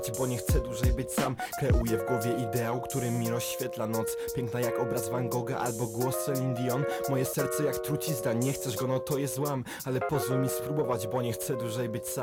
bo nie chcę dłużej być sam. Kreuję w głowie ideał, który mi rozświetla noc. Piękna jak obraz Van Gogha albo głos Celine Dion. Moje serce jak trucizna, nie chcesz go, no to je złam. Ale pozwól mi spróbować, bo nie chcę dłużej być sam.